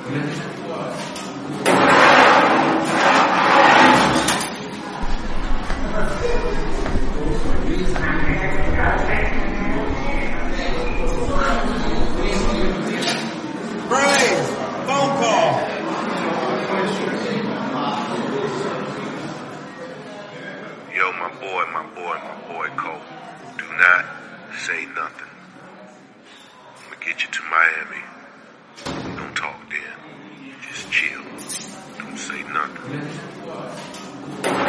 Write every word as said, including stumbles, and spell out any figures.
Braves, phone call. Yo, my boy, my boy, my boy Cole. Do not say nothing. I'm gonna get you to Miami. Don't talk then. Just chill. Don't say nothing.